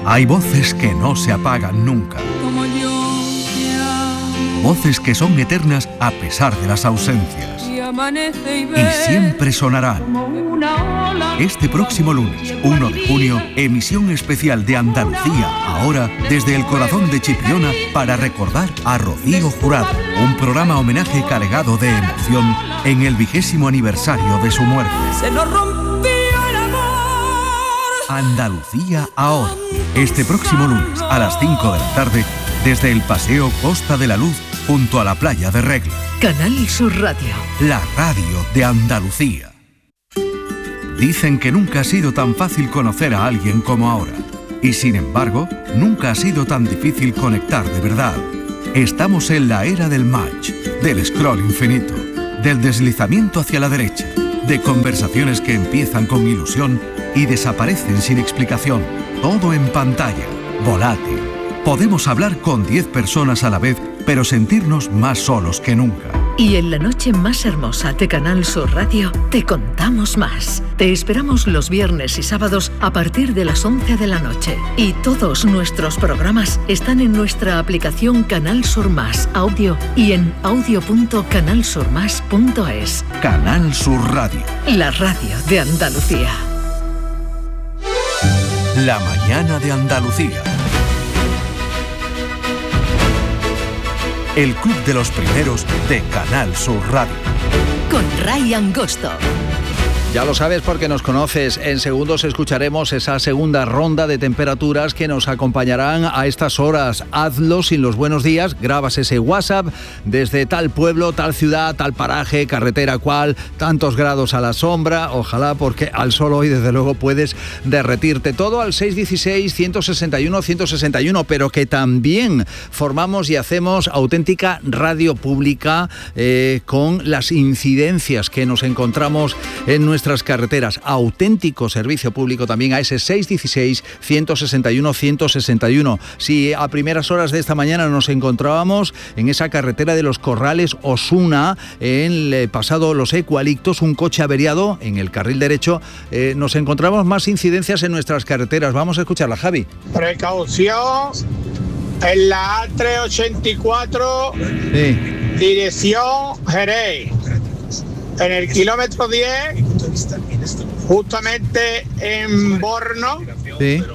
Hay voces que no se apagan nunca. Como yo te amo. Voces que son eternas a pesar de las ausencias. Y amanece y ve Y siempre sonarán. como una ola. Este próximo lunes, 1 de junio, emisión especial de Andalucía, ahora, desde el corazón de Chipiona, para recordar a Rocío Jurado. Un programa homenaje cargado de emoción en el 20º aniversario de su muerte. Se nos rompió el amor. Andalucía ahora. Este próximo lunes, a las 5 de la tarde, desde el Paseo Costa de la Luz, junto a la playa de Regla. Canal Sur Radio. La radio de Andalucía. Dicen que nunca ha sido tan fácil conocer a alguien como ahora. Y sin embargo, nunca ha sido tan difícil conectar de verdad. Estamos en la era del match, del scroll infinito, del deslizamiento hacia la derecha, de conversaciones que empiezan con ilusión y desaparecen sin explicación. Todo en pantalla, volátil. Podemos hablar con 10 personas a la vez, pero sentirnos más solos que nunca. Y en la noche más hermosa de Canal Sur Radio te contamos más. Te esperamos los viernes y sábados a partir de las 11 de la noche. Y todos nuestros programas están en nuestra aplicación Canal Sur Más Audio y en audio.canalsurmas.es. Canal Sur Radio. La radio de Andalucía. La mañana de Andalucía. El Club de los Primeros de Canal Sur Radio. Con Ray Angosto. Ya lo sabes porque nos conoces. En segundos escucharemos esa segunda ronda de temperaturas que nos acompañarán a estas horas. Hazlo sin los buenos días, grabas ese WhatsApp desde tal pueblo, tal ciudad, tal paraje, carretera cual, tantos grados a la sombra. Ojalá, porque al sol hoy desde luego puedes derretirte. Todo al 616-161-161, pero que también formamos y hacemos auténtica radio pública con las incidencias que nos encontramos en nuestras carreteras. Auténtico servicio público también a ese 616-161-161. Si a primeras horas de esta mañana nos encontrábamos en esa carretera de los Corrales Osuna, en el pasado Los Eucaliptos, un coche averiado en el carril derecho, nos encontramos más incidencias en nuestras carreteras. Vamos a escucharla, Javi. Precaución en la A384, Sí. dirección Jerez. En el kilómetro 10, justamente en Borno, Sí.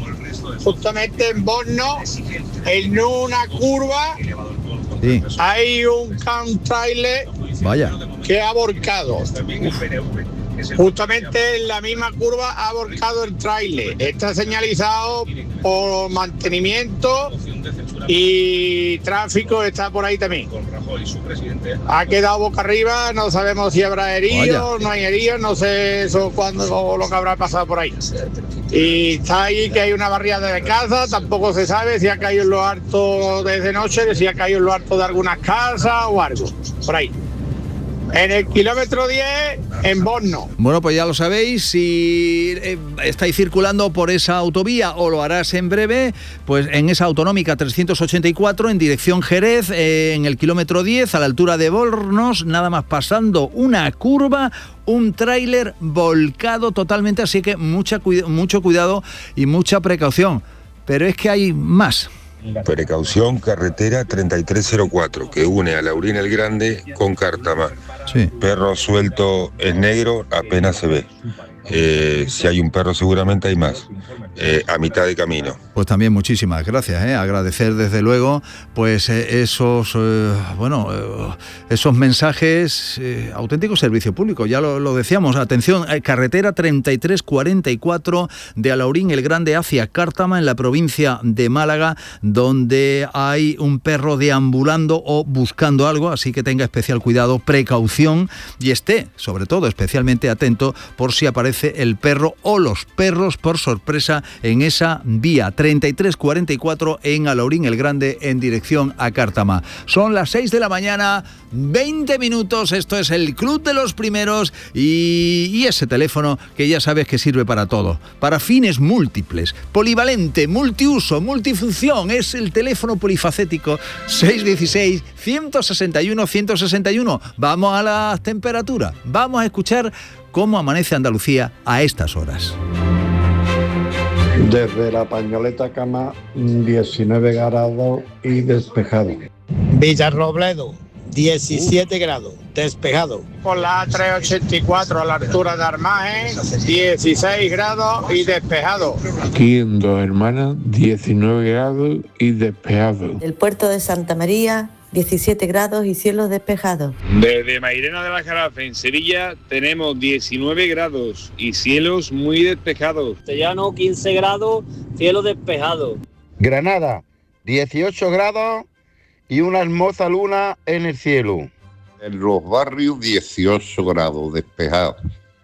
en una curva, Sí. hay un trailer Vaya. que ha volcado. Justamente en la misma curva ha volcado el tráiler. Está señalizado por mantenimiento y tráfico está por ahí también. Ha quedado boca arriba, no sabemos si habrá heridos, no hay heridos, no sé eso cuándo o lo que habrá pasado por ahí. Y está ahí que hay una barriada de casa, tampoco se sabe si ha caído en lo alto desde noche, si ha caído en lo alto de algunas casas o algo, por ahí. En el kilómetro 10, en Borno. Bueno, pues ya lo sabéis, si estáis circulando por esa autovía o lo harás en breve, pues en esa autonómica 384 en dirección Jerez, en el kilómetro 10, a la altura de Bornos, nada más pasando una curva, un tráiler volcado totalmente, así que mucho cuidado y mucha precaución. Pero es que hay más. Precaución, carretera 3304, que une a Laurín el Grande con Cártama. Sí. Perro suelto es negro, apenas se ve. Si hay un perro seguramente hay más. A mitad de camino. Pues también muchísimas gracias, agradecer desde luego pues esos mensajes, auténtico servicio público, ya lo decíamos. Atención, carretera 3344 de Alaurín el Grande hacia Cártama, en la provincia de Málaga, donde hay un perro deambulando o buscando algo, así que tenga especial cuidado, precaución, y esté sobre todo especialmente atento por si aparece el perro o los perros por sorpresa en esa vía 3344 en Alaurín el Grande en dirección a Cártama. Son las 6 de la mañana, 20 minutos, esto es el Club de los Primeros y ese teléfono que ya sabes que sirve para todo, para fines múltiples, polivalente, multiuso, multifunción, es el teléfono polifacético 616-161-161. Vamos a las temperaturas, vamos a escuchar cómo amanece Andalucía a estas horas. Desde la Pañoleta Cama, 19 grados y despejado. Villarrobledo, 17 grados, despejado. Por la A384 a la altura de Armaje, 16 grados y despejado. Aquí en Dos Hermanas, 19 grados y despejado. El puerto de Santa María, 17 grados y cielos despejados. Desde Mairena de la Jarafe, en Sevilla, tenemos 19 grados y cielos muy despejados. Castellano, 15 grados, cielo despejado. Granada, 18 grados y una hermosa luna en el cielo. En los barrios, 18 grados despejados.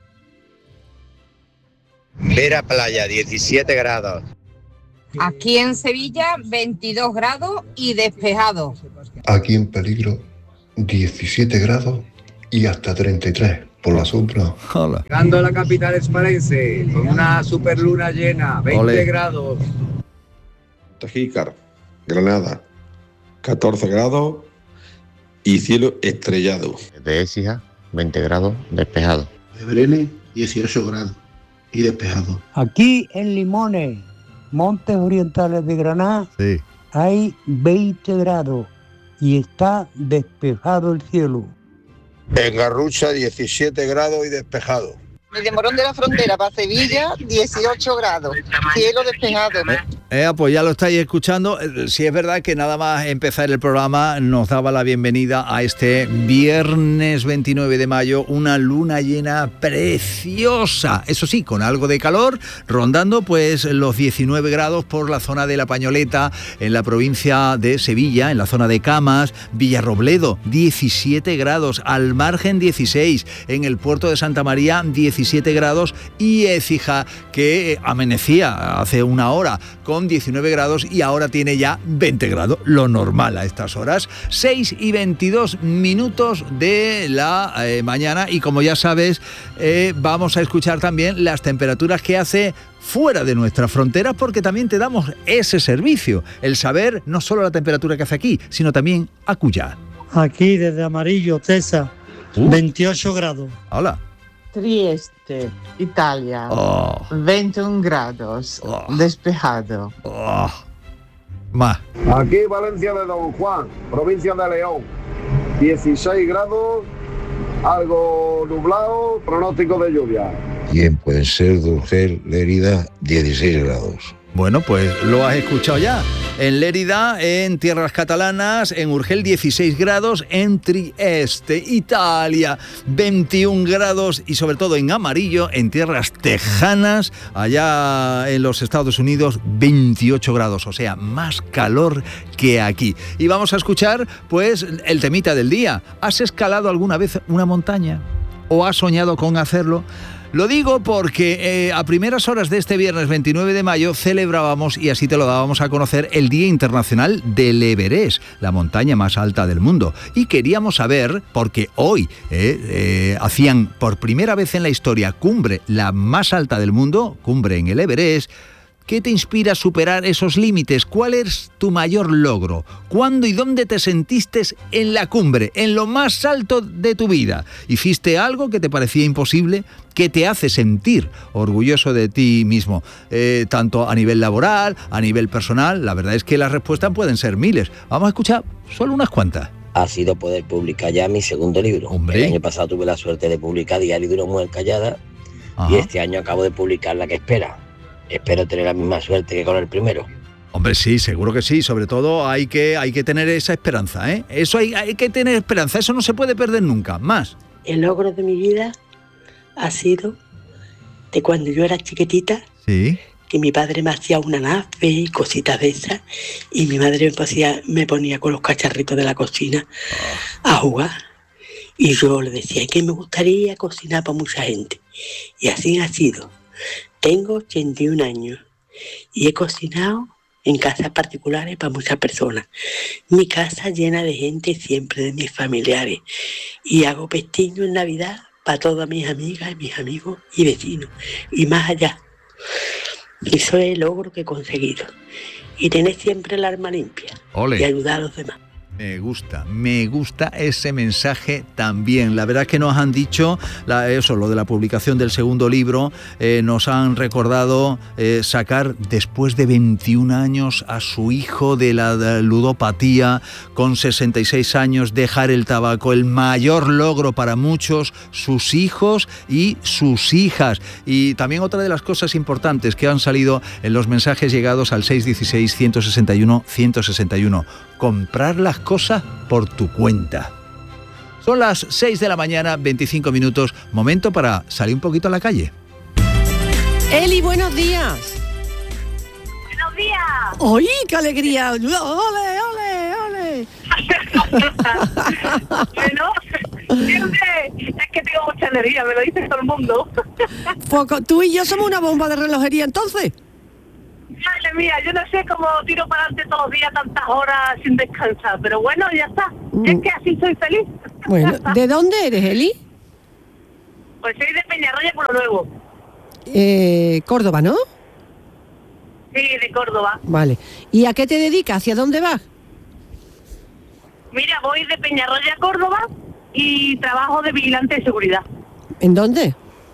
Vera Playa, 17 grados. Aquí en Sevilla, 22 grados y despejado. Aquí en Peligro, 17 grados y hasta 33 por la sombra. Hola. Llegando a la capital hispalense, con una super luna llena, 20 Olé. Grados. Tajícar, Granada, 14 grados y cielo estrellado. De Écija, 20 grados, despejado. De Brenes, 18 grados y despejado. Aquí en Limones, Montes Orientales de Granada, sí, hay 20 grados y está despejado el cielo. En Garrucha, 17 grados y despejado. De Morón de la Frontera para Sevilla, 18 grados, cielo despejado. Pues ya lo estáis escuchando. Sí, es verdad que nada más empezar el programa nos daba la bienvenida a este viernes 29 de mayo, una luna llena preciosa, eso sí, con algo de calor, rondando pues los 19 grados por la zona de La Pañoleta, en la provincia de Sevilla, en la zona de Camas, Villarrobledo, 17 grados, al margen 16, en el puerto de Santa María, 17 grados y Écija, que amanecía hace una hora con 19 grados y ahora tiene ya 20 grados, lo normal a estas horas. 6 y 22 minutos de la mañana y como ya sabes, vamos a escuchar también las temperaturas que hace fuera de nuestras fronteras, porque también te damos ese servicio, el saber no solo la temperatura que hace aquí, sino también acullá. Aquí desde Amarillo, Tesa, 28 grados. Hola. Trieste, Italia, 21 grados, despejado. Más. Aquí Valencia de Don Juan, provincia de León, 16 grados, algo nublado, pronóstico de lluvia. Y en Puenser de Urgel, Lérida, 16 grados. Bueno, pues lo has escuchado ya. En Lérida, en tierras catalanas, en Urgel 16 grados, en Trieste, Italia 21 grados y sobre todo en Amarillo, en tierras tejanas, allá en los Estados Unidos 28 grados, o sea, más calor que aquí. Y vamos a escuchar pues el temita del día. ¿Has escalado alguna vez una montaña? ¿O has soñado con hacerlo? Lo digo porque a primeras horas de este viernes 29 de mayo celebrábamos, y así te lo dábamos a conocer, el Día Internacional del Everest, la montaña más alta del mundo. Y queríamos saber, porque hoy hacían por primera vez en la historia cumbre, la más alta del mundo, cumbre en el Everest. ¿Qué te inspira a superar esos límites? ¿Cuál es tu mayor logro? ¿Cuándo y dónde te sentiste en la cumbre, en lo más alto de tu vida? ¿Hiciste algo que te parecía imposible? ¿Qué te hace sentir orgulloso de ti mismo? Tanto a nivel laboral, a nivel personal. La verdad es que las respuestas pueden ser miles. Vamos a escuchar solo unas cuantas. Ha sido poder publicar ya mi segundo libro. Hombre. El año pasado tuve la suerte de publicar Diario de una mujer callada. Ajá. Y este año acabo de publicar La que espera. Espero tener la misma suerte que con el primero. Hombre, sí, seguro que sí. Sobre todo hay que tener esa esperanza, ¿eh? Eso hay que tener esperanza. Eso no se puede perder nunca. Más. El logro de mi vida ha sido de cuando yo era chiquitita. Sí. Que mi padre me hacía una nave y cositas de esas. Y mi madre me ponía con los cacharritos de la cocina a jugar. Y yo le decía que me gustaría cocinar para mucha gente. Y así ha sido. Tengo 81 años y he cocinado en casas particulares para muchas personas. Mi casa llena de gente, siempre de mis familiares. Y hago pestiño en Navidad para todas mis amigas, mis amigos y vecinos. Y más allá. Eso es el logro que he conseguido. Y tener siempre el alma limpia. Ole. Y ayudar a los demás. Me gusta ese mensaje también. La verdad es que nos han dicho, lo de la publicación del segundo libro, nos han recordado sacar después de 21 años a su hijo de la ludopatía, con 66 años, dejar el tabaco, el mayor logro para muchos, sus hijos y sus hijas. Y también otra de las cosas importantes que han salido en los mensajes llegados al 616-161-161. Comprar las cosas por tu cuenta. Son las 6 de la mañana, 25 minutos. Momento para salir un poquito a la calle. Eli, buenos días. Buenos días. ¡Oye, qué alegría! ¡Ole, ole, ole! Bueno, siempre es que tengo mucha energía, me lo dice todo el mundo. Tú y yo somos una bomba de relojería, entonces. Madre mía, yo no sé cómo tiro para adelante todos los días tantas horas sin descansar, pero bueno, ya está. Es que así soy feliz. Bueno, ¿de dónde eres, Eli? Pues soy de Peñarroya, Pueblo Nuevo. Córdoba, ¿no? Sí, de Córdoba. Vale. ¿Y a qué te dedicas? ¿Hacia dónde vas? Mira, voy de Peñarroya a Córdoba y trabajo de vigilante de seguridad. ¿En dónde?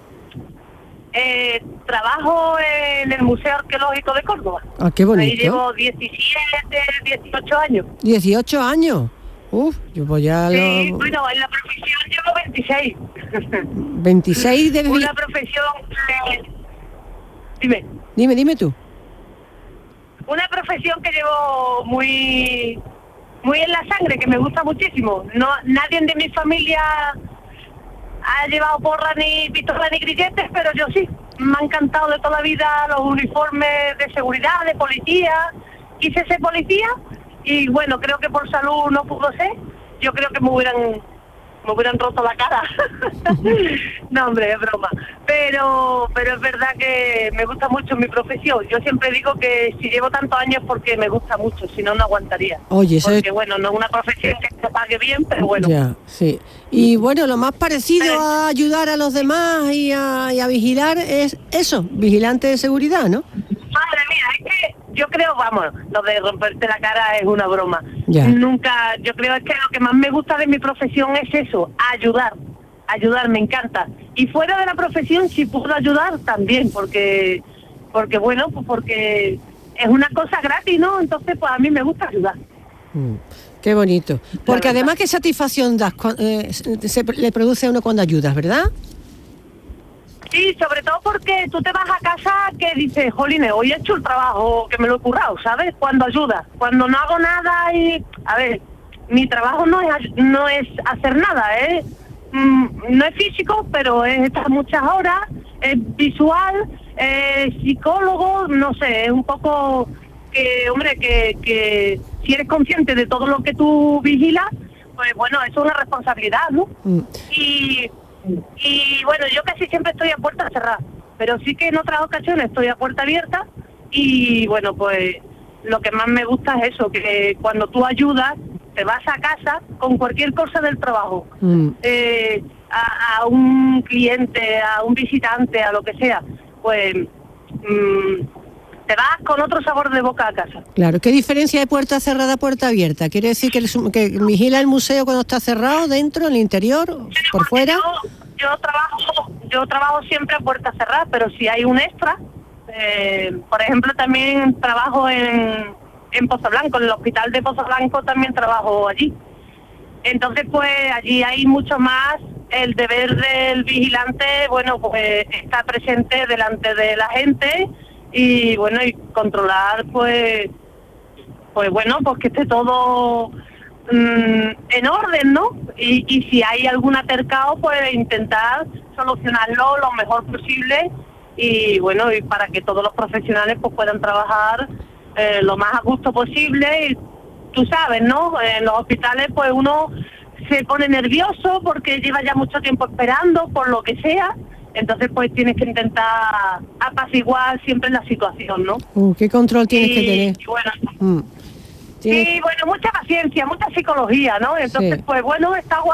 Trabajo en el Museo Arqueológico de Córdoba. Ah, qué bonito. Ahí llevo 18 años. 18 años. Yo voy a... Sí, bueno, en la profesión llevo 26. 26 de... Una profesión... Dime tú. Una profesión que llevo muy en la sangre, que me gusta muchísimo. No, nadie de mi familia ha llevado porra, ni pistola, ni grilletes, pero yo sí. Me han encantado de toda la vida los uniformes de seguridad, de policía. Quise ser policía y bueno, creo que por salud no pudo ser. Yo creo que me hubieran roto la cara. No, hombre, es broma. Pero es verdad que me gusta mucho mi profesión. Yo siempre digo que si llevo tantos años porque me gusta mucho, si no, no aguantaría. Oye, porque bueno, no es una profesión que se pague bien, pero bueno. Ya, sí. Y bueno, lo más parecido a ayudar a los demás y a vigilar es eso, vigilante de seguridad, ¿no? Madre mía, es que yo creo, vamos, lo de romperte la cara es una broma. Ya. Nunca, yo creo que lo que más me gusta de mi profesión es eso, ayudar, me encanta. Y fuera de la profesión, si puedo ayudar, también, porque bueno, pues porque es una cosa gratis, ¿no? Entonces, pues a mí me gusta ayudar. Qué bonito. Porque además, qué satisfacción le produce a uno cuando ayudas, ¿verdad? Sí, sobre todo porque tú te vas a casa que dices, jolines, hoy he hecho el trabajo que me lo he currado, ¿sabes? Cuando ayudas, cuando no hago nada y... A ver, mi trabajo no es hacer nada, no es físico, pero es estar muchas horas, es visual, es psicólogo, no sé, es un poco que, hombre, que si eres consciente de todo lo que tú vigilas, pues bueno, eso es una responsabilidad, ¿no? Y bueno, yo casi siempre estoy a puerta cerrada, pero sí que en otras ocasiones estoy a puerta abierta y bueno, pues lo que más me gusta es eso, que cuando tú ayudas, te vas a casa con cualquier cosa del trabajo, a un cliente, a un visitante, a lo que sea, pues te vas con otro sabor de boca a casa. Claro, ¿qué diferencia de puerta cerrada a puerta abierta? ¿Quiere decir que vigila el museo cuando está cerrado, dentro, en el interior, por fuera? Yo trabajo siempre a puerta cerrada, pero si hay un extra, por ejemplo, también trabajo en Pozo Blanco, en el hospital de Pozo Blanco también trabajo allí. Entonces, pues allí hay mucho más el deber del vigilante, bueno, pues estar presente delante de la gente y bueno, y controlar pues bueno, pues que esté todo en orden, ¿no? Y si hay algún altercado, pues intentar solucionarlo lo mejor posible y bueno, y para que todos los profesionales pues puedan trabajar lo más a gusto posible. Y tú sabes, ¿no? En los hospitales pues uno se pone nervioso porque lleva ya mucho tiempo esperando, por lo que sea. Entonces, pues tienes que intentar apaciguar siempre la situación, ¿no? ¿Qué control tienes que tener? Y bueno, sí, bueno, mucha paciencia, mucha psicología, ¿no? Entonces, pues bueno, está guay,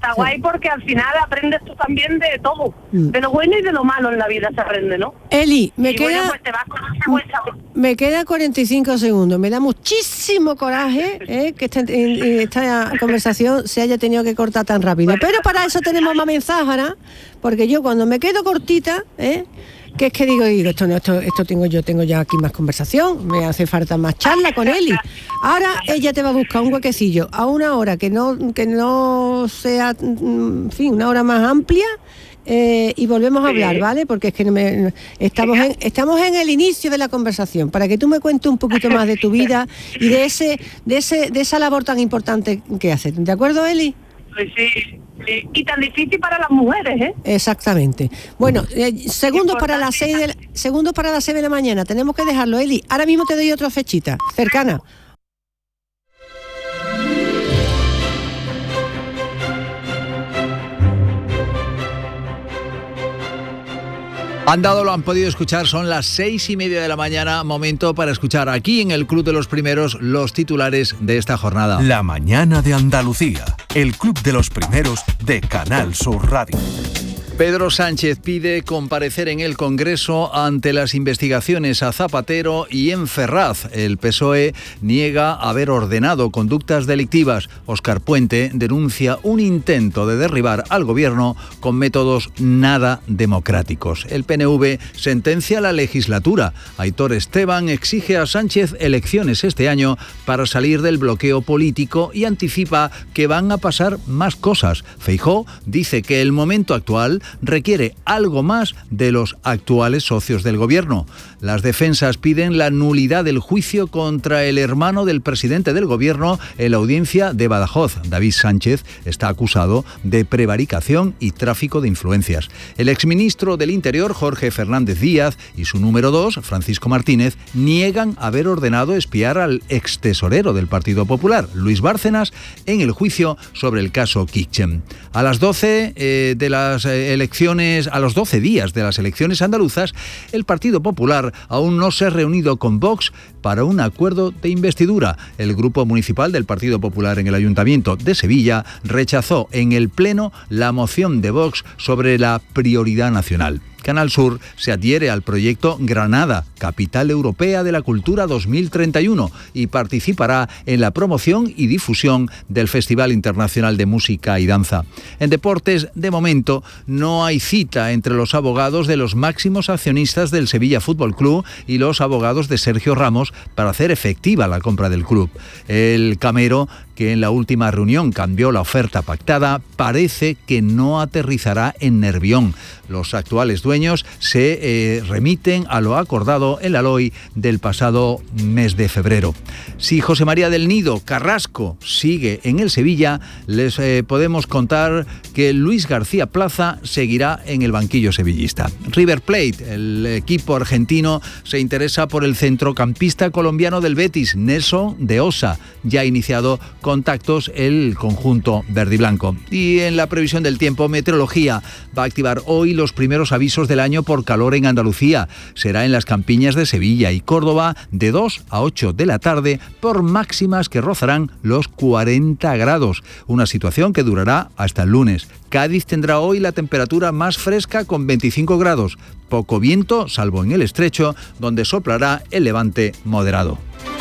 Está guay porque al final aprendes tú también de todo, de lo bueno y de lo malo en la vida se aprende, ¿no? Eli, pues te vas con ese buen sabor. Me queda 45 segundos. Me da muchísimo coraje que esta conversación se haya tenido que cortar tan rápido. Pero para eso tenemos más mensajes, ¿no? Porque yo cuando me quedo cortita, que es que digo, esto tengo ya aquí más conversación, me hace falta más charla con Eli. Ahora ella te va a buscar un huequecillo a una hora que no sea, en fin, una hora más amplia. Y volvemos a hablar, ¿vale? Porque es que estamos en el inicio de la conversación, para que tú me cuentes un poquito más de tu vida y de esa labor tan importante que haces. ¿De acuerdo, Eli? Sí. Y tan difícil para las mujeres, ¿eh? Exactamente. Bueno, segundos para las 6 de la mañana. Tenemos que dejarlo, Eli. Ahora mismo te doy otra fechita cercana. Lo han podido escuchar, son las 6:30 de la mañana, momento para escuchar aquí en el Club de los Primeros los titulares de esta jornada. La mañana de Andalucía, el Club de los Primeros de Canal Sur Radio. Pedro Sánchez pide comparecer en el Congreso ante las investigaciones a Zapatero y en Ferraz. El PSOE niega haber ordenado conductas delictivas. Óscar Puente denuncia un intento de derribar al gobierno con métodos nada democráticos. El PNV sentencia la legislatura. Aitor Esteban exige a Sánchez elecciones este año para salir del bloqueo político y anticipa que van a pasar más cosas. Feijóo dice que el momento actual requiere algo más de los actuales socios del gobierno. Las defensas piden la nulidad del juicio contra el hermano del presidente del gobierno en la audiencia de Badajoz. David Sánchez está acusado de prevaricación y tráfico de influencias. El exministro del Interior, Jorge Fernández Díaz, y su número 2, Francisco Martínez, niegan haber ordenado espiar al extesorero del Partido Popular, Luis Bárcenas, en el juicio sobre el caso Kitchen. A las 12 a los 12 días de las elecciones andaluzas, el Partido Popular aún no se ha reunido con Vox para un acuerdo de investidura. El grupo municipal del Partido Popular en el Ayuntamiento de Sevilla rechazó en el Pleno la moción de Vox sobre la prioridad nacional. Canal Sur se adhiere al proyecto Granada, Capital Europea de la Cultura 2031, y participará en la promoción y difusión del Festival Internacional de Música y Danza. En deportes, de momento, no hay cita entre los abogados de los máximos accionistas del Sevilla Fútbol Club y los abogados de Sergio Ramos para hacer efectiva la compra del club. El camero, que en la última reunión cambió la oferta pactada, parece que no aterrizará en Nervión. Los actuales dueños se remiten a lo acordado en la LOI del pasado mes de febrero. Si José María del Nido Carrasco sigue en el Sevilla, les podemos contar que Luis García Plaza seguirá en el banquillo sevillista. River Plate, el equipo argentino, se interesa por el centrocampista colombiano del Betis, Nelson de Osa. Ya ha iniciado contactos el conjunto verde y blanco. Y en la previsión del tiempo, meteorología va a activar hoy los primeros avisos del año por calor en Andalucía. Será en las campiñas de Sevilla y Córdoba de 2 a 8 de la tarde por máximas que rozarán los 40 grados. Una situación que durará hasta el lunes. Cádiz tendrá hoy la temperatura más fresca con 25 grados. Poco viento, salvo en el estrecho, donde soplará el levante moderado.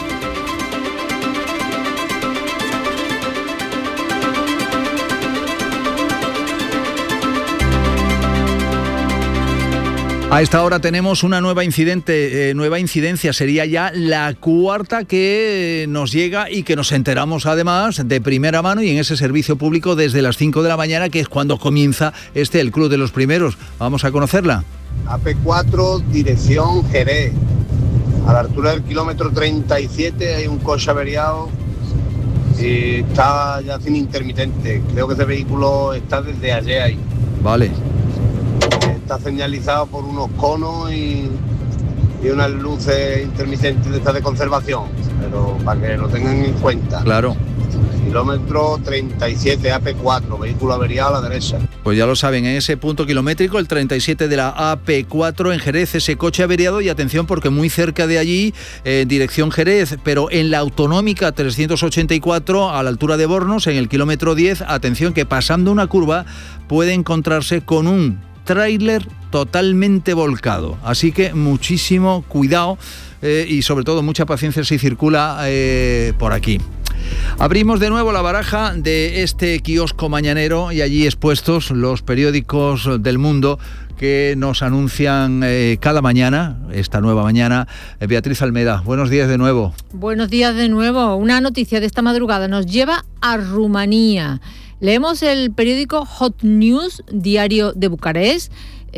A esta hora tenemos una nueva incidencia, sería ya la cuarta que nos llega y que nos enteramos además de primera mano y en ese servicio público desde las 5 de la mañana, que es cuando comienza el Club de los Primeros. Vamos a conocerla. AP4, dirección Jerez. A la altura del kilómetro 37 hay un coche averiado y está ya sin intermitente. Creo que ese vehículo está desde ayer ahí. Vale. Está señalizado por unos conos y unas luces intermitentes de estas de conservación, pero para que lo tengan en cuenta. Claro. kilómetro 37, AP4, vehículo averiado a la derecha. Pues ya lo saben, en ese punto kilométrico, el 37 de la AP4 en Jerez, ese coche averiado, y atención porque muy cerca de allí, dirección Jerez, pero en la autonómica 384, a la altura de Bornos, en el kilómetro 10, atención que pasando una curva puede encontrarse con un tráiler totalmente volcado. Así que muchísimo cuidado y sobre todo mucha paciencia si circula por aquí. Abrimos de nuevo la baraja de este kiosco mañanero y allí expuestos los periódicos del mundo que nos anuncian cada mañana, esta nueva mañana. Beatriz Almeda, buenos días de nuevo. Buenos días de nuevo. Una noticia de esta madrugada nos lleva a Rumanía. Leemos el periódico Hot News, diario de Bucarest.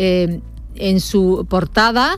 En su portada,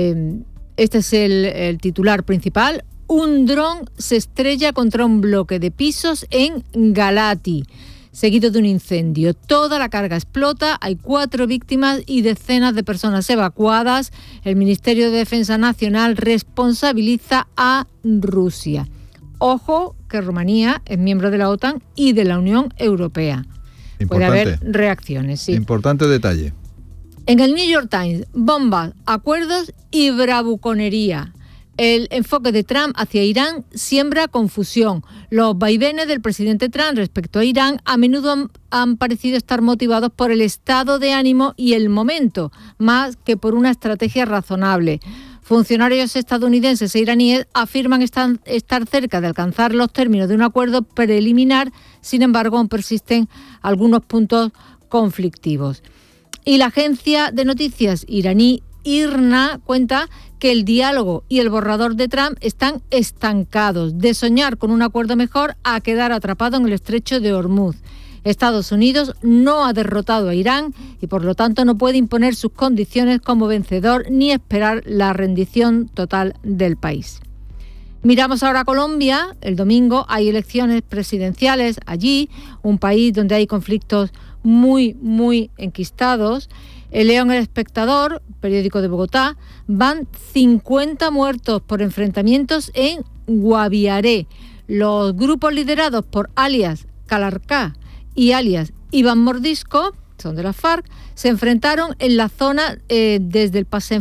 este es el titular principal: un dron se estrella contra un bloque de pisos en Galati, seguido de un incendio. Toda la carga explota, hay 4 víctimas y decenas de personas evacuadas. El Ministerio de Defensa Nacional responsabiliza a Rusia. Ojo que Rumanía es miembro de la OTAN y de la Unión Europea. Importante. Puede haber reacciones, sí. Importante detalle. En el New York Times, bombas, acuerdos y bravuconería. El enfoque de Trump hacia Irán siembra confusión. Los vaivenes del presidente Trump respecto a Irán a menudo han parecido estar motivados por el estado de ánimo y el momento, más que por una estrategia razonable. Funcionarios estadounidenses e iraníes afirman estar cerca de alcanzar los términos de un acuerdo preliminar, sin embargo, aún persisten algunos puntos conflictivos. Y la agencia de noticias iraní IRNA cuenta que el diálogo y el borrador de Trump están estancados, de soñar con un acuerdo mejor a quedar atrapado en el estrecho de Hormuz. Estados Unidos no ha derrotado a Irán y por lo tanto no puede imponer sus condiciones como vencedor ni esperar la rendición total del país. Miramos ahora a Colombia. El domingo hay elecciones presidenciales allí, un país donde hay conflictos muy, muy enquistados. Leo en El Espectador, periódico de Bogotá, van 50 muertos por enfrentamientos en Guaviare. Los grupos liderados por alias Calarcá y alias Iván Mordisco, son de la FARC, se enfrentaron en la zona desde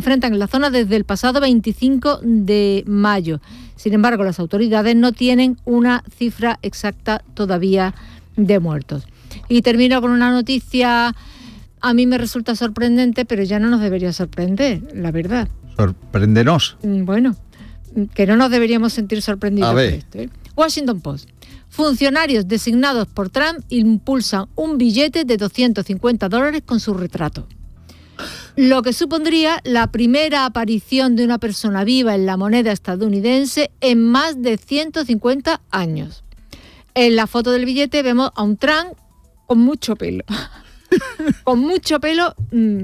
el pasado 25 de mayo. Sin embargo, las autoridades no tienen una cifra exacta todavía de muertos. Y termino con una noticia. A mí me resulta sorprendente, pero ya no nos debería sorprender, la verdad. Sorpréndenos. Bueno, que no nos deberíamos sentir sorprendidos por esto. Washington Post. Funcionarios designados por Trump impulsan un billete de $250 con su retrato. Lo que supondría la primera aparición de una persona viva en la moneda estadounidense en más de 150 años. En la foto del billete vemos a un Trump con mucho pelo. Con mucho pelo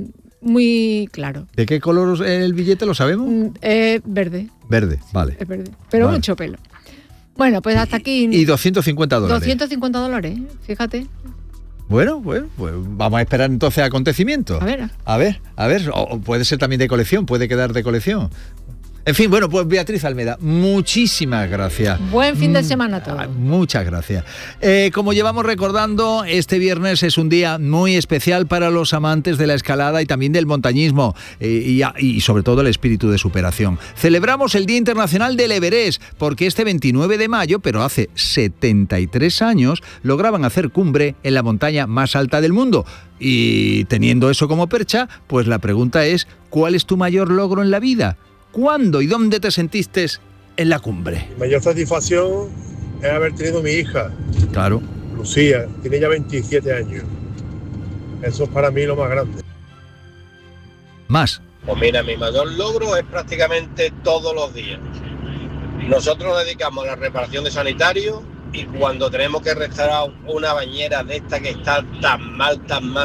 muy claro. ¿De qué color es el billete? ¿Lo sabemos? Verde. Verde, vale. Es verde, pero vale. Mucho pelo. Bueno, pues hasta aquí. Y $250. $250, fíjate. Bueno, pues vamos a esperar entonces acontecimientos. A ver. O puede ser también de colección, puede quedar de colección. En fin, bueno, pues Beatriz Almeda, muchísimas gracias. Buen fin de semana a todos. Muchas gracias. Como llevamos recordando, este viernes es un día muy especial para los amantes de la escalada y también del montañismo y sobre todo el espíritu de superación. Celebramos el Día Internacional del Everest porque este 29 de mayo, pero hace 73 años, lograban hacer cumbre en la montaña más alta del mundo. Y teniendo eso como percha, pues la pregunta es, ¿cuál es tu mayor logro en la vida? ¿Cuándo y dónde te sentiste en la cumbre? Mi mayor satisfacción es haber tenido mi hija. Claro. Lucía, tiene ya 27 años. Eso es para mí lo más grande. Más. Pues mira, mi mayor logro es prácticamente todos los días. Nosotros nos dedicamos a la reparación de sanitarios y cuando tenemos que restaurar una bañera de esta que está tan mal,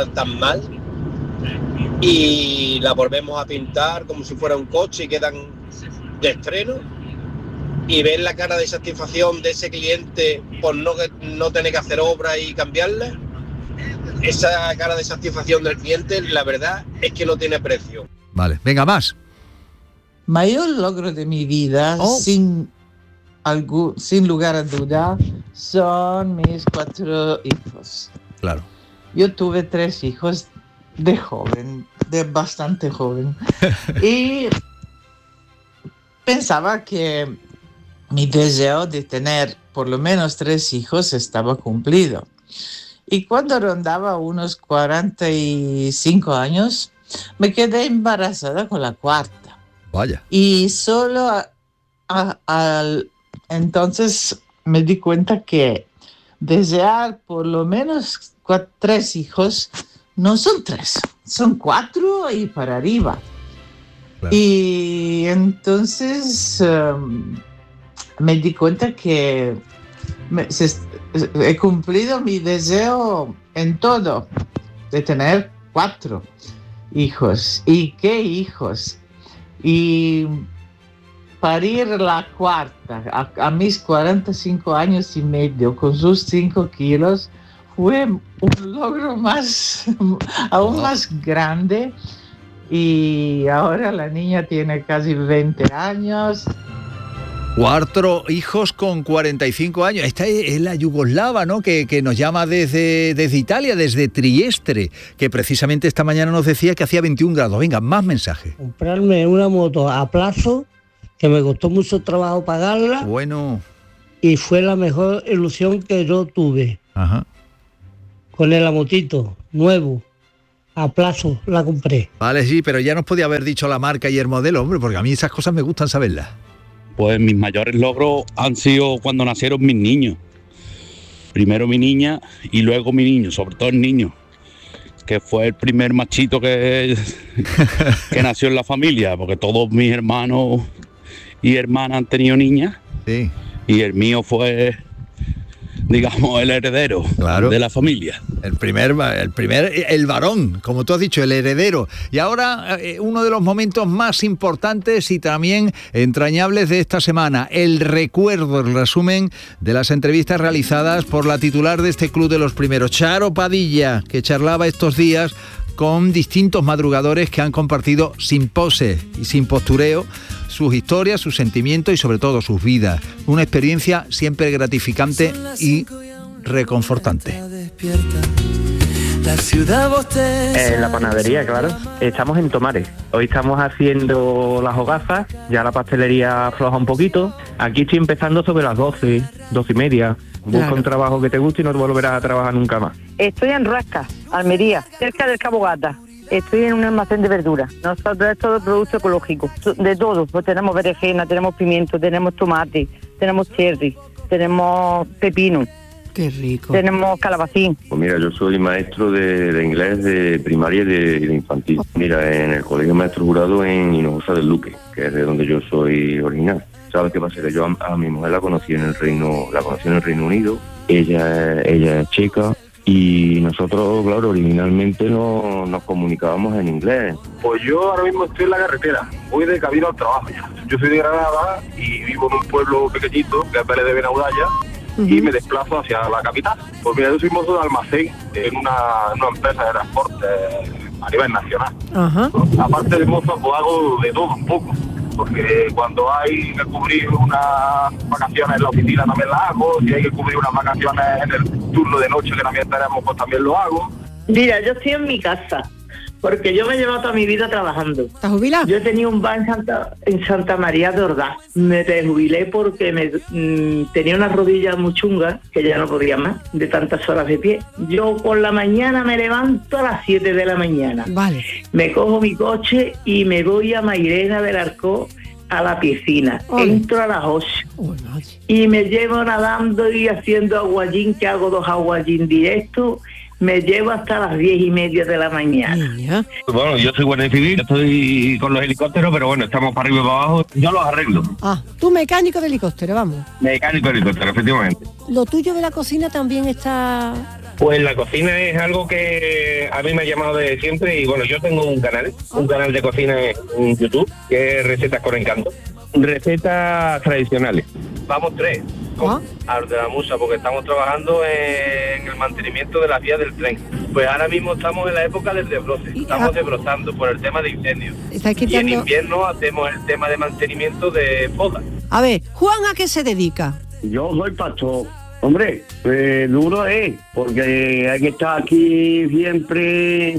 y la volvemos a pintar como si fuera un coche y quedan de estreno, y ver la cara de satisfacción de ese cliente por no tener que hacer obra y cambiarla, esa cara de satisfacción del cliente, la verdad es que no tiene precio. Vale, venga, más. Mayor logro de mi vida, sin sin lugar a duda, son mis 4 hijos. Claro. Yo tuve 3 hijos de bastante joven. Y pensaba que mi deseo de tener por lo menos 3 hijos estaba cumplido. Y cuando rondaba unos 45 años, me quedé embarazada con la 4ª. Vaya. Y solo entonces me di cuenta que desear por lo menos 3 hijos no son 3, son 4 y para arriba. Claro. Y entonces me di cuenta que he cumplido mi deseo en todo, de tener 4 hijos. ¿Y qué hijos? Y parir la 4ª a mis 45 años y medio con sus 5 kilos fue un logro aún más grande. Y ahora la niña tiene casi 20 años. 4 hijos con 45 años. Esta es la yugoslava, ¿no? Que nos llama desde Italia, desde Trieste, que precisamente esta mañana nos decía que hacía 21 grados. Venga, más mensajes. Comprarme una moto a plazo, que me costó mucho trabajo pagarla. Bueno. Y fue la mejor ilusión que yo tuve. Ajá. Con el motito nuevo. A plazo la compré. Vale, sí, pero ya nos podía haber dicho la marca y el modelo, hombre, porque a mí esas cosas me gustan saberlas. Pues mis mayores logros han sido cuando nacieron mis niños. Primero mi niña y luego mi niño, sobre todo el niño, que fue el primer machito que nació en la familia, porque todos mis hermanos y hermanas han tenido niñas. Sí. Y el mío fue, digamos, el heredero, claro, de la familia. El varón, como tú has dicho, el heredero. Y ahora uno de los momentos más importantes y también entrañables de esta semana, el recuerdo, el resumen de las entrevistas realizadas por la titular de este Club de los Primeros, Charo Padilla, que charlaba estos días con distintos madrugadores que han compartido sin pose y sin postureo sus historias, sus sentimientos y sobre todo sus vidas. Una experiencia siempre gratificante y reconfortante. La panadería, claro. Estamos en Tomares. Hoy estamos haciendo las hogazas, ya la pastelería afloja un poquito. Aquí estoy empezando sobre las 12, 12 y media. Busca un trabajo que te guste y no te volverás a trabajar nunca más. Estoy en Ruesca, Almería, cerca del Cabo Gata. Estoy en un almacén de verduras. Nosotros es todo producto ecológico, de todo. Pues tenemos berenjena, tenemos pimiento, tenemos tomate, tenemos cherry, tenemos pepino. Qué rico. Tenemos calabacín. Pues mira, yo soy maestro de inglés de primaria y de infantil. Mira, en el colegio maestro jurado en Hinojosa del Luque, que es de donde yo soy original. ¿Sabes qué pasa? Que yo a mi mujer la conocí en el Reino Unido. Ella es chica. Y nosotros, claro, originalmente no nos comunicábamos en inglés. Pues yo ahora mismo estoy en la carretera, voy de camino al trabajo ya. Yo soy de Granada y vivo en un pueblo pequeñito, que es Vélez de Benaudalla, y me desplazo hacia la capital. Pues mira, yo soy mozo de almacén en una empresa de transporte a nivel nacional. Ajá. Aparte de mozo, pues hago de todo un poco. Porque cuando hay que cubrir unas vacaciones en la oficina también las hago, si hay que cubrir unas vacaciones en el turno de noche que también tenemos, pues también lo hago. Mira, yo estoy en mi casa, porque yo me he llevado toda mi vida trabajando. ¿Estás jubilado? Yo tenía un bar en Santa María de Ordaz. Me desjubilé porque tenía unas rodillas muy chungas, que ya no podía más, de tantas horas de pie. Yo por la mañana me levanto a las 7 de la mañana. Vale. Me cojo mi coche y me voy a Mairena del Arcó a la piscina. Ole. Entro a las 8. Y me llevo nadando y haciendo aguayín, que hago 2 aguayín directos. Me llevo hasta las 10:30 de la mañana. Bueno, yo soy guardia civil, estoy con los helicópteros, pero bueno, estamos para arriba y para abajo. Yo los arreglo. Ah, tú mecánico de helicóptero, vamos. Mecánico de helicóptero, efectivamente. Lo tuyo de la cocina también está... Pues la cocina es algo que a mí me ha llamado desde siempre y bueno, yo tengo un canal de cocina en YouTube, que es Recetas con Encanto. Recetas tradicionales. Vamos 3. al de la Musa, porque estamos trabajando en el mantenimiento de las vías del tren. Pues ahora mismo estamos en la época del desbroce, estamos desbrozando por el tema de incendios. Y en invierno hacemos el tema de mantenimiento de podas. A ver, Juan, ¿a qué se dedica? Yo soy pastor. Hombre, duro es, porque hay que estar aquí siempre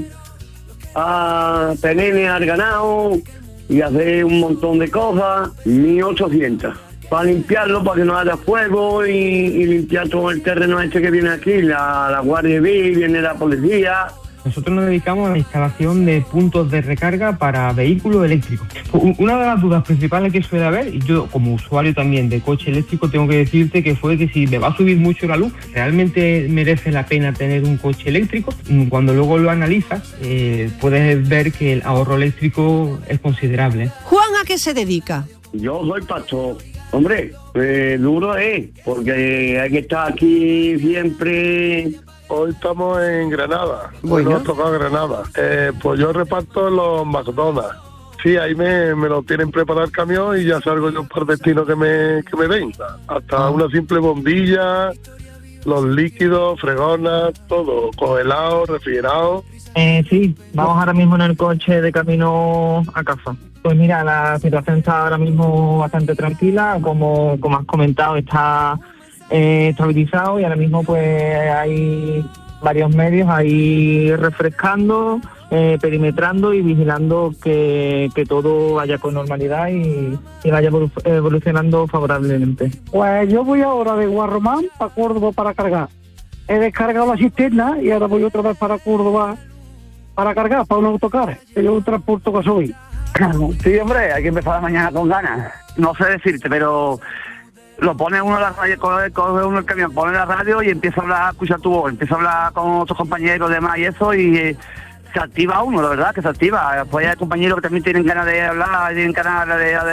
a tener al ganado y hacer un montón de cosas. 1800 para limpiarlo, para que no haya fuego y limpiar todo el terreno este que viene aquí, la Guardia Civil, viene la policía. Nosotros nos dedicamos a la instalación de puntos de recarga para vehículos eléctricos. Una de las dudas principales que suele haber, y yo como usuario también de coche eléctrico tengo que decirte que fue que si me va a subir mucho la luz, ¿realmente merece la pena tener un coche eléctrico? Cuando luego lo analizas, puedes ver que el ahorro eléctrico es considerable. Juan, ¿a qué se dedica? Yo soy pastor. Hombre, duro es, porque hay que estar aquí siempre. Hoy estamos en Granada. Bueno. Hoy nos toca Granada. Pues yo reparto los McDonald's. Sí, ahí me lo tienen preparado el camión y ya salgo yo por destino que me den. Hasta una simple bombilla, los líquidos, fregonas, todo, congelado, refrigerado. Sí, vamos ahora mismo en el coche de camino a casa. Pues mira, la situación está ahora mismo bastante tranquila, como has comentado, está estabilizado y ahora mismo pues hay varios medios ahí refrescando, perimetrando y vigilando que todo vaya con normalidad y vaya evolucionando favorablemente. Pues yo voy ahora de Guarromán para Córdoba para cargar. He descargado la cisterna y ahora voy otra vez para Córdoba para cargar, para un autocar, que yo transporto gasoil. Sí, hombre, hay que empezar la mañana con ganas. No sé decirte, pero lo pone uno la radio, coge uno el camión, pone la radio y empieza a hablar, a escuchar tu voz, empieza a hablar con otros compañeros demás y eso, y se activa uno, la verdad que se activa. Después hay compañeros que también tienen ganas de hablar, tienen ganas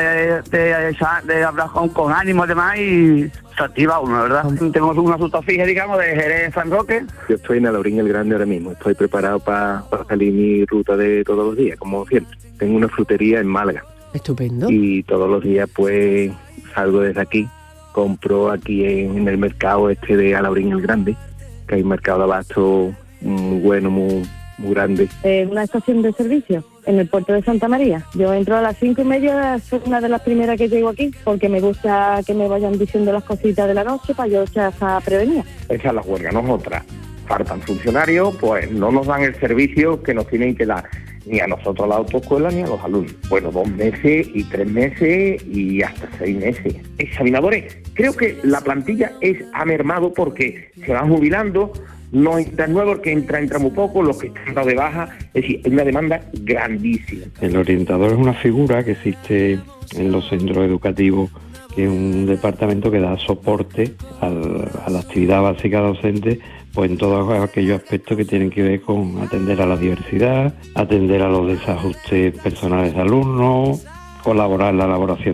de hablar con ánimo y demás, y se activa uno, la verdad. Tenemos una ruta fija, digamos, de Jerez San Roque. Yo estoy en Alaurín el Grande ahora mismo, estoy preparado para salir mi ruta de todos los días, como siempre. Tengo una frutería en Málaga. Estupendo. Y todos los días pues salgo desde aquí, compro aquí en el mercado este de Alaurín el Grande, que hay un mercado de abasto muy bueno, muy grande. Una estación de servicio en el puerto de Santa María. Yo entro a las 5:30, soy una de las primeras que llego aquí, porque me gusta que me vayan diciendo las cositas de la noche para yo ya estar prevenida. Esa es la huelga, no es otra. Faltan funcionarios, pues no nos dan el servicio que nos tienen que dar, ni a nosotros a la autoescuela ni a los alumnos. Bueno, 2 meses y 3 meses y hasta 6 meses. Examinadores, creo que la plantilla ha mermado porque se van jubilando, no entran nuevos, que entra muy poco, los que están dados de baja, es decir, hay una demanda grandísima. El orientador es una figura que existe en los centros educativos, que es un departamento que da soporte a la actividad básica docente, pues en todos aquellos aspectos que tienen que ver con atender a la diversidad, atender a los desajustes personales de alumnos, colaborar en la elaboración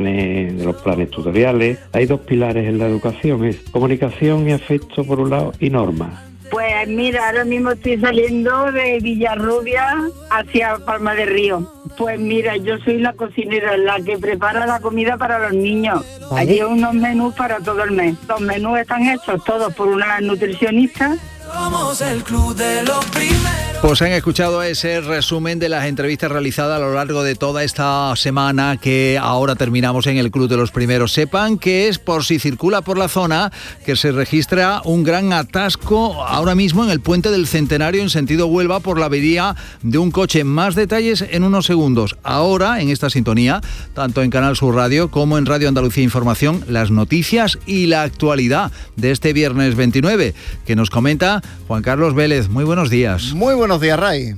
de los planes tutoriales. Hay 2 pilares en la educación, es comunicación y afecto por un lado y normas. Pues mira, ahora mismo estoy saliendo de Villarrubia hacia Palma de Río. Pues mira, yo soy la cocinera, la que prepara la comida para los niños. ¿Vale? Hay unos menús para todo el mes. Los menús están hechos todos por una nutricionista. Somos el club de los primeros. Pues han escuchado ese resumen de las entrevistas realizadas a lo largo de toda esta semana que ahora terminamos en el Club de los Primeros. Sepan que es, por si circula por la zona, que se registra un gran atasco ahora mismo en el Puente del Centenario en sentido Huelva por la avería de un coche. Más detalles en unos segundos. Ahora, en esta sintonía, tanto en Canal Sur Radio como en Radio Andalucía Información, las noticias y la actualidad de este viernes 29, que nos comenta Juan Carlos Vélez. Muy buenos días. Muy buenos días, Ray.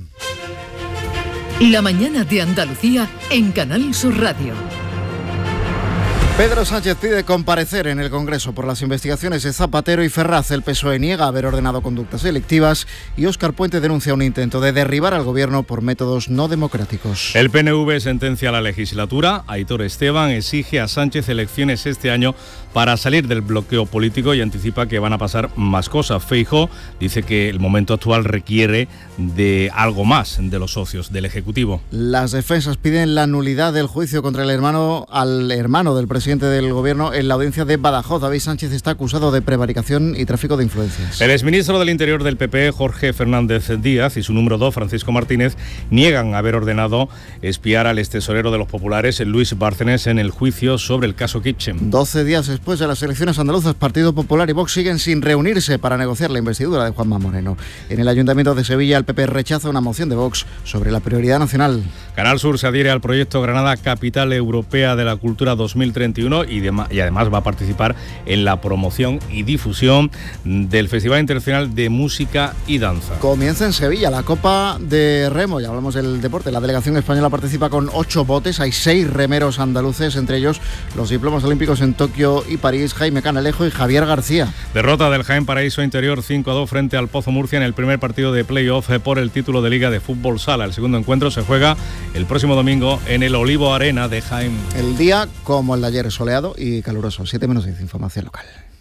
La mañana de Andalucía en Canal Sur Radio. Pedro Sánchez pide comparecer en el Congreso por las investigaciones de Zapatero y Ferraz. El PSOE niega haber ordenado conductas delictivas y Óscar Puente denuncia un intento de derribar al gobierno por métodos no democráticos. El PNV sentencia a la legislatura. Aitor Esteban exige a Sánchez elecciones este año para salir del bloqueo político y anticipa que van a pasar más cosas. Feijóo dice que el momento actual requiere de algo más de los socios del Ejecutivo. Las defensas piden la nulidad del juicio contra al hermano del presidente presidente del Gobierno en la audiencia de Badajoz. David Sánchez está acusado de prevaricación y tráfico de influencias. El exministro del Interior del PP, Jorge Fernández Díaz, y su número 2, Francisco Martínez, niegan haber ordenado espiar al extesorero de los populares, Luis Bárcenas, en el juicio sobre el caso Kitchen. 12 días después de las elecciones andaluzas, Partido Popular y Vox siguen sin reunirse para negociar la investidura de Juanma Moreno. En el Ayuntamiento de Sevilla, el PP rechaza una moción de Vox sobre la prioridad nacional. Canal Sur se adhiere al proyecto Granada Capital Europea de la Cultura 2031 y además va a participar en la promoción y difusión del Festival Internacional de Música y Danza. Comienza en Sevilla la Copa de Remo, ya hablamos del deporte. La delegación española participa con 8 botes, hay 6 remeros andaluces, entre ellos los diplomas olímpicos en Tokio y París, Jaime Canalejo y Javier García. Derrota del Jaén Paraíso Interior 5-2 frente al Pozo Murcia en el primer partido de playoff por el título de Liga de Fútbol Sala. El segundo encuentro se juega el próximo domingo en el Olivo Arena de Jaén. El día, como el de ayer, soleado y caluroso. 7:10, información local.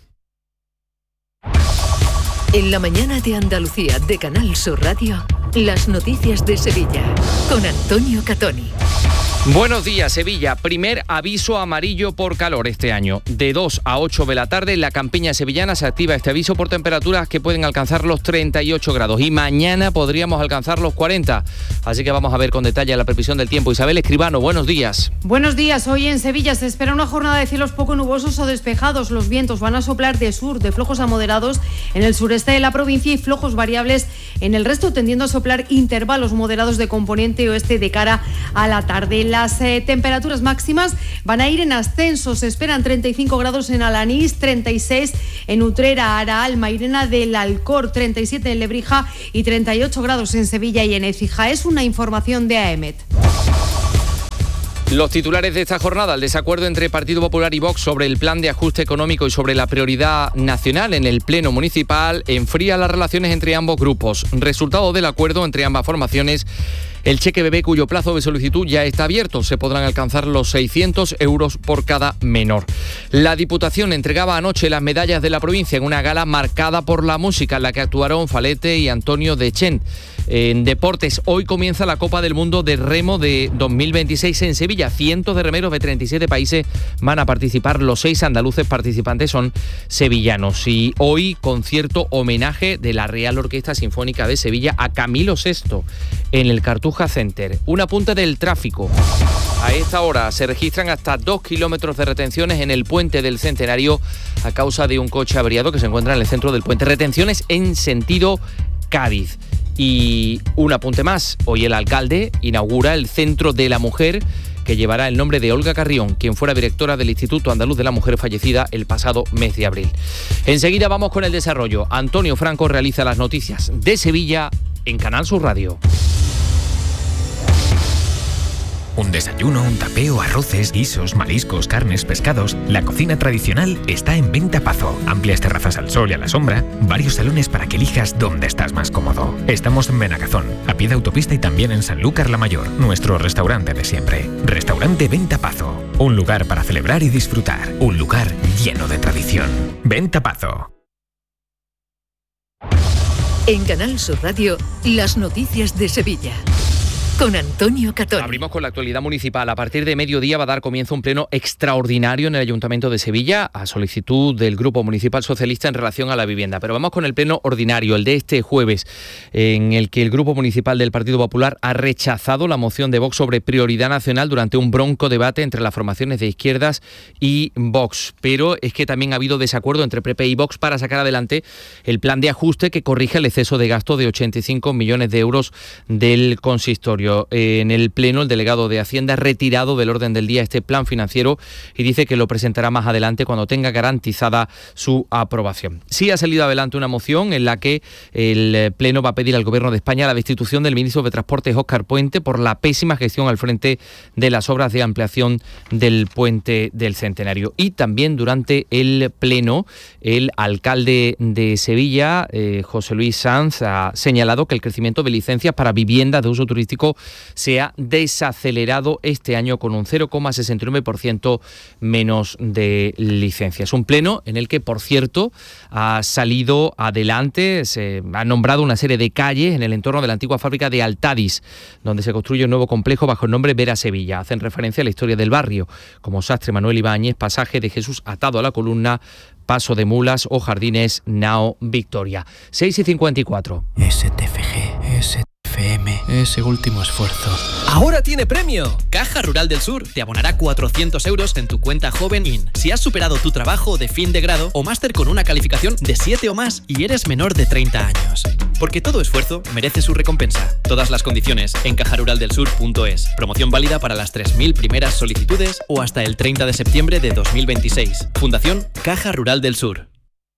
En la mañana de Andalucía de Canal Sur Radio, las noticias de Sevilla con Antonio Catoni. Buenos días, Sevilla. Primer aviso amarillo por calor este año. De 2 a 8 de la tarde en la campiña sevillana se activa este aviso por temperaturas que pueden alcanzar los 38 grados y mañana podríamos alcanzar los 40. Así que vamos a ver con detalle la previsión del tiempo. Isabel Escribano, buenos días. Buenos días. Hoy en Sevilla se espera una jornada de cielos poco nubosos o despejados. Los vientos van a soplar de sur, de flojos a moderados en el sureste de la provincia y flojos variables en el resto, tendiendo a soplar intervalos moderados de componente oeste de cara a la tarde. Las temperaturas máximas van a ir en ascenso. Se esperan 35 grados en Alanís, 36 en Utrera, Araal, Mairena del Alcor, 37 en Lebrija y 38 grados en Sevilla y en Écija. Es una información de AEMET. Los titulares de esta jornada: el desacuerdo entre Partido Popular y Vox sobre el plan de ajuste económico y sobre la prioridad nacional en el Pleno Municipal enfría las relaciones entre ambos grupos. Resultado del acuerdo entre ambas formaciones: el cheque bebé, cuyo plazo de solicitud ya está abierto. Se podrán alcanzar los 600 euros por cada menor. La Diputación entregaba anoche las medallas de la provincia en una gala marcada por la música, en la que actuaron Falete y Antonio Dechent. En deportes, hoy comienza la Copa del Mundo de Remo de 2026 en Sevilla. Cientos de remeros de 37 países van a participar. Los 6 andaluces participantes son sevillanos. Y hoy, concierto homenaje de la Real Orquesta Sinfónica de Sevilla a Camilo VI en el Cartuja Center. Un apunte del tráfico. A esta hora se registran hasta 2 kilómetros de retenciones en el puente del Centenario a causa de un coche averiado que se encuentra en el centro del puente. Retenciones en sentido Cádiz. Y un apunte más: hoy el alcalde inaugura el Centro de la Mujer, que llevará el nombre de Olga Carrión, quien fuera directora del Instituto Andaluz de la Mujer, fallecida el pasado mes de abril. Enseguida vamos con el desarrollo. Antonio Franco realiza las noticias de Sevilla en Canal Sur Radio. Un desayuno, un tapeo, arroces, guisos, mariscos, carnes, pescados. La cocina tradicional está en Venta Pazo. Amplias terrazas al sol y a la sombra. Varios salones para que elijas dónde estás más cómodo. Estamos en Benagazón, a pie de autopista, y también en Sanlúcar la Mayor, nuestro restaurante de siempre. Restaurante Venta Pazo. Un lugar para celebrar y disfrutar. Un lugar lleno de tradición. Venta Pazo. En Canal Sur Radio, las noticias de Sevilla con Antonio Catoni. Abrimos con la actualidad municipal. A partir de mediodía va a dar comienzo un pleno extraordinario en el Ayuntamiento de Sevilla a solicitud del Grupo Municipal Socialista en relación a la vivienda. Pero vamos con el pleno ordinario, el de este jueves, en el que el Grupo Municipal del Partido Popular ha rechazado la moción de Vox sobre prioridad nacional durante un bronco debate entre las formaciones de izquierdas y Vox. Pero es que también ha habido desacuerdo entre PP y Vox para sacar adelante el plan de ajuste que corrige el exceso de gasto de 85 millones de euros del consistorio. En el pleno, el delegado de Hacienda ha retirado del orden del día este plan financiero y dice que lo presentará más adelante cuando tenga garantizada su aprobación. Sí ha salido adelante una moción en la que el pleno va a pedir al Gobierno de España la destitución del ministro de Transportes, Óscar Puente, por la pésima gestión al frente de las obras de ampliación del puente del Centenario. Y también durante el pleno, el alcalde de Sevilla, José Luis Sanz, ha señalado que el crecimiento de licencias para viviendas de uso turístico se ha desacelerado este año con un 0,69% menos de licencias. Un pleno en el que, por cierto, ha salido adelante, se ha nombrado una serie de calles en el entorno de la antigua fábrica de Altadis, donde se construye un nuevo complejo bajo el nombre Vera Sevilla. Hacen referencia a la historia del barrio, como Sastre Manuel Ibáñez, Pasaje de Jesús atado a la columna, Paso de Mulas o Jardines Nao Victoria. 6:54. STFG, STFM, ese último esfuerzo. ¡Ahora tiene premio! Caja Rural del Sur te abonará 400 euros en tu cuenta Joven In si has superado tu trabajo de fin de grado o máster con una calificación de 7 o más y eres menor de 30 años. Porque todo esfuerzo merece su recompensa. Todas las condiciones en cajaruraldelsur.es. Promoción válida para las 3.000 primeras solicitudes o hasta el 30 de septiembre de 2026. Fundación Caja Rural del Sur.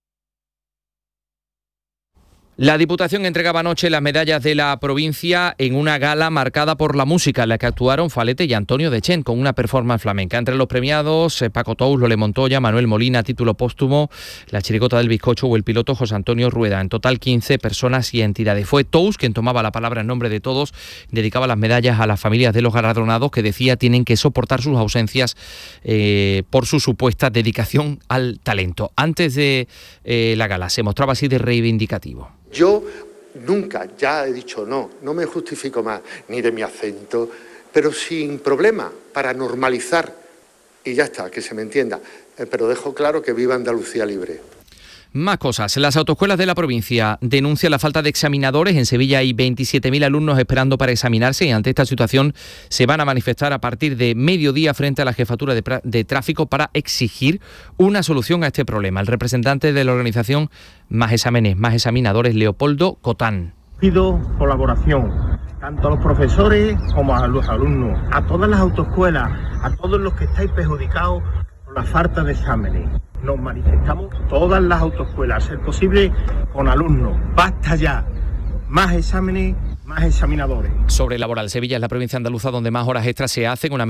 La Diputación entregaba anoche las medallas de la provincia en una gala marcada por la música, en la que actuaron Falete y Antonio Dechen con una performance flamenca. Entre los premiados, Paco Tous, Lole Montoya, Manuel Molina, título póstumo, la chirigota del bizcocho o el piloto José Antonio Rueda. En total 15 personas y entidades. Fue Tous quien tomaba la palabra en nombre de todos, dedicaba las medallas a las familias de los galardonados, que decía tienen que soportar sus ausencias por su supuesta dedicación al talento. Antes de la gala se mostraba así de reivindicativo. Yo nunca, ya he dicho no me justifico más, ni de mi acento, pero sin problema, para normalizar, y ya está, que se me entienda, pero dejo claro que viva Andalucía libre. Más cosas. Las autoescuelas de la provincia denuncian la falta de examinadores. En Sevilla hay 27.000 alumnos esperando para examinarse y ante esta situación se van a manifestar a partir de mediodía frente a la Jefatura de Tráfico para exigir una solución a este problema. El representante de la organización Más Exámenes, Más Examinadores, Leopoldo Cotán. Pido colaboración, tanto a los profesores como a los alumnos, a todas las autoescuelas, a todos los que estáis perjudicados por la falta de exámenes. Nos manifestamos todas las autoescuelas, a ser posible con alumnos. Basta ya, más exámenes, más examinadores. Sobre laboral, Sevilla es la provincia andaluza donde más horas extras se hacen. Una